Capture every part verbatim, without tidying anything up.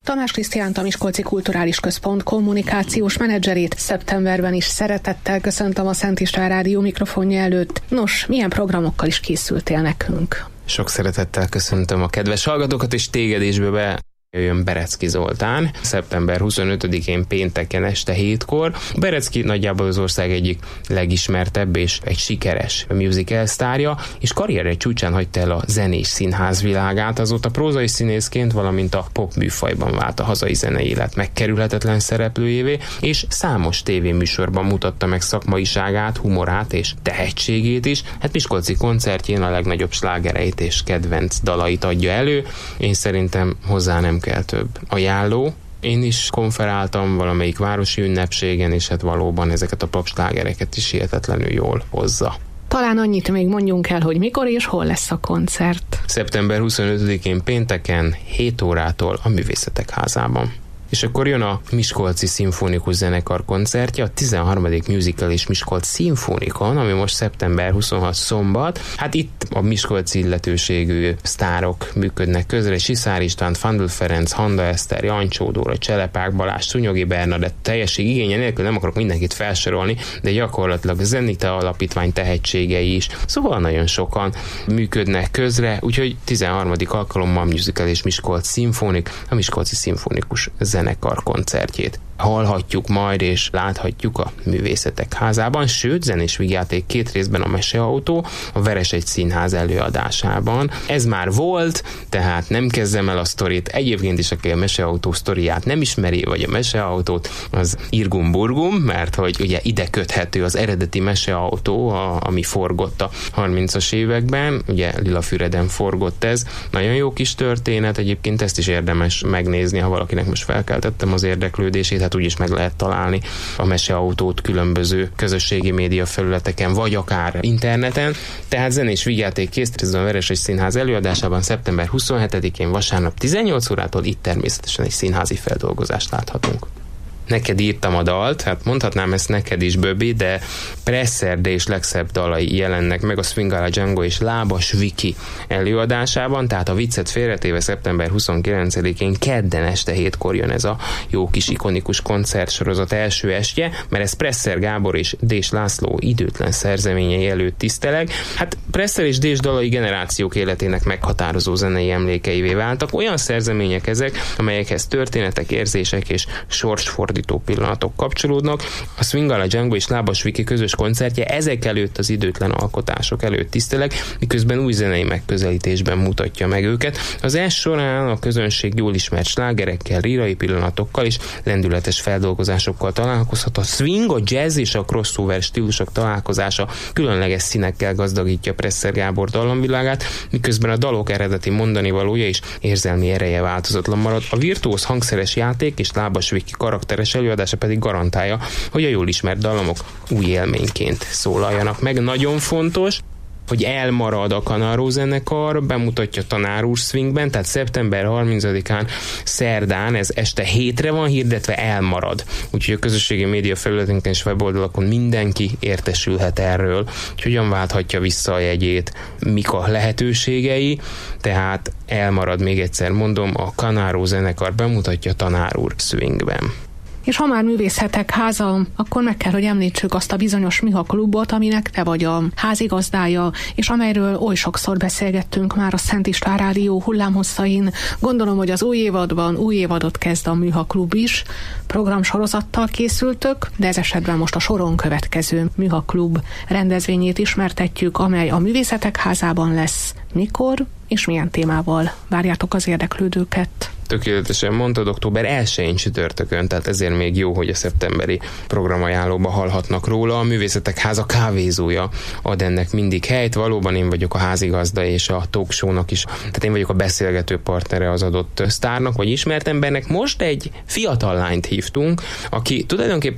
Tamás Krisztiánt, a Miskolci Kulturális Központ kommunikációs menedzserét szeptemberben is szeretettel köszöntöm a Szent István Rádió mikrofonja előtt. Nos, milyen programokkal is készültél nekünk? Sok szeretettel köszöntöm a kedves hallgatókat, és téged is be jön Berecki Zoltán, szeptember huszonötödikén pénteken este hétkor. Berecki nagyjából az ország egyik legismertebb és egy sikeres musical sztárja, és karrierje csúcsán hagyta el a zenés színház világát, azóta prózai színészként, valamint a pop műfajban vált a hazai zenei élet megkerülhetetlen szereplőjévé, és számos tévéműsorban mutatta meg szakmaiságát, humorát és tehetségét is. Hát miskolci koncertjén a legnagyobb slágereit és kedvenc dalait adja elő. Én szerintem hozzá nem kell több ajánló. Én is konferáltam valamelyik városi ünnepségen, és hát valóban ezeket a popslágereket is hihetetlenül jól hozza. Talán annyit még mondjunk el, hogy mikor és hol lesz a koncert. szeptember huszonötödikén pénteken hét órától a Művészetek Házában. És akkor jön a Miskolci Szimfonikus Zenekar koncertje, a tizenharmadik musical és Miskolc Szimfonikon, ami most szeptember huszonhatodika szombat. Hát itt a miskolci illetőségű sztárok működnek közre, Siszár István, Fandl Ferenc, Handa Eszter, Jancsó Dóra, Cselepák Balázs, Szúnyogi Bernadett, teljesség igénye nélkül nem akarok mindenkit felsorolni, de gyakorlatilag Zenite Alapítvány tehetségei is. Szóval nagyon sokan működnek közre, úgyhogy tizenharmadik alkalommal musical és Miskolc Szimfonik, a Miskolci Szimfonikus Zenekar koncertjét hallhatjuk majd és láthatjuk a Művészetek Házában, sőt, zenés vígjáték két részben a Meseautó, a Veresegy Színház előadásában. Ez már volt, tehát nem kezdem el a sztorit. Egyébként is, aki a Meseautó sztoriát nem ismeri, vagy a Meseautót, az Irgum Burgum, mert hogy ugye ide köthető az eredeti Meseautó, a, ami forgott a harmincas években, ugye Lilafüreden forgott ez. Nagyon jó kis történet, egyébként ezt is érdemes megnézni, ha valakinek most felkeltettem az érdeklődését, hát úgyis meg lehet találni a Meseautót különböző közösségi média felületeken, vagy akár interneten. Tehát zenés vígjáték kész részben a Veresegy Színház előadásában szeptember huszonhetedikén vasárnap tizennyolc órától, itt természetesen egy színházi feldolgozást láthatunk. Neked írtam a dalt, hát mondhatnám ezt neked is, Böbi, de Presser D és legszebb dalai jelennek meg a Swingala Django és Lábas Viki előadásában, tehát a viccet félretéve szeptember huszonkilencedikén kedden este hétkor jön ez a jó kis ikonikus koncertsorozat első estje, mert ez Presser Gábor és Dés László időtlen szerzeményei előtt tiszteleg. Hát Presser és Dés dalai generációk életének meghatározó zenei emlékeivé váltak. Olyan szerzemények ezek, amelyekhez történetek, érzések és sorsfordítások pillanatok kapcsolódnak. A Swingala Django és Lábas Viki közös koncertje ezek előtt, az időtlen alkotások előtt tiszteleg, miközben új zenei megközelítésben mutatja meg őket. Az es során a közönség jól ismert slágerekkel, lírai pillanatokkal és lendületes feldolgozásokkal találkozhat. A swing, a jazz és a crossover stílusok találkozása különleges színekkel gazdagítja Presser Gábor dallamvilágát, miközben a dalok eredeti mondani valója és érzelmi ereje változatlan marad. A virtuóz hangszeres játék és Lábas Viki karakteres előadása pedig garantálja, hogy a jól ismert dallamok új élményként szólaljanak meg. Nagyon fontos, hogy elmarad a Kanaró zenekar, bemutatja Tanár úr swingben, tehát szeptember harmincadikán szerdán, ez este hétre van hirdetve, elmarad. Úgyhogy a közösségi média felületünkön és weboldalakon mindenki értesülhet erről, hogy hogyan válthatja vissza a jegyét, mik a lehetőségei, tehát elmarad, még egyszer mondom, a Kanaró zenekar bemutatja Tanár úr swingben. És ha már Művészetek Háza, akkor meg kell, hogy említsük azt a bizonyos Miha klubot, aminek te vagy a házigazdája, és amelyről oly sokszor beszélgettünk már a Szent István Rádió hullámhosszain. Gondolom, hogy az új évadban új évadot kezd a Miha klub is. Programsorozattal készültök, de ez esetben most a soron következő Miha klub rendezvényét ismertetjük, amely a Művészetek Házában lesz. Mikor és milyen témával várjátok az érdeklődőket? Tökéletesen mondtad, október elsején csütörtökön, tehát ezért még jó, hogy a szeptemberi programajánlóba hallhatnak róla. A Művészetek Háza kávézója ad ennek mindig helyt. Valóban én vagyok a házigazda és a talk show-nak is, tehát én vagyok a beszélgető partnere az adott sztárnak, vagy ismert embernek. Most egy fiatal lányt hívtunk, aki tulajdonképpen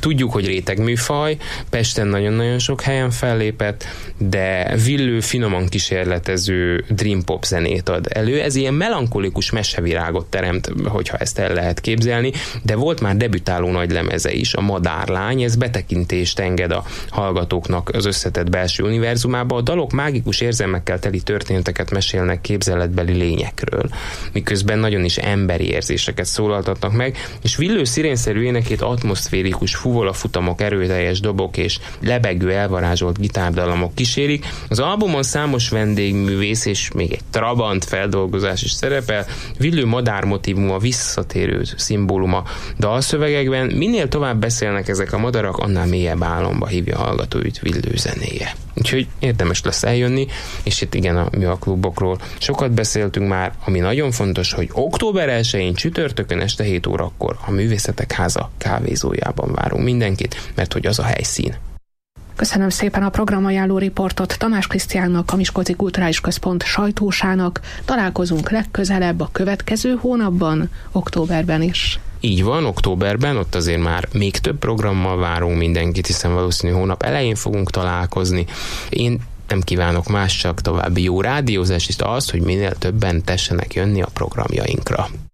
Tudjuk, hogy rétegműfaj, Pesten nagyon-nagyon sok helyen fellépett, de villő, finoman kísérletező dream pop zenét ad elő. Ez ilyen melankolikus mesevirágot teremt, hogyha ezt el lehet képzelni, de volt már debütáló nagy lemeze is, a Madárlány, ez betekintést enged a hallgatóknak az összetett belső univerzumába. A dalok mágikus érzelmekkel teli történeteket mesélnek képzeletbeli lényekről, miközben nagyon is emberi érzéseket szólaltatnak meg, és villő szirénszerű énekét atmoszférikus fuvolafutamok, erőteljes dobok és lebegő elvarázsolt gitárdalamok kísérik. Az albumon számos vendégművész és még egy trabant feldolgozás is szerepel, villő madár motívuma visszatérő szimbóluma dalszövegekben. Minél tovább beszélnek ezek a madarak, annál mélyebb álomba hívja a hallgatóit villő zenéje. Úgyhogy érdemes lesz eljönni, és itt igen, a mi a klubokról sokat beszéltünk már, ami nagyon fontos, hogy október elsején csütörtökön este hét órakor a Művészetek Háza kávézójában várunk mindenkit, mert hogy az a helyszín. Köszönöm szépen a programajánló riportot Tamás Krisztiánnak, a Miskolci Kulturális Központ sajtósának. Találkozunk legközelebb a következő hónapban, októberben is. Így van, októberben, ott azért már még több programmal várunk mindenkit, hiszen valószínű hónap elején fogunk találkozni. Én nem kívánok más, csak további jó rádiózást, és azt, hogy minél többen tessenek jönni a programjainkra.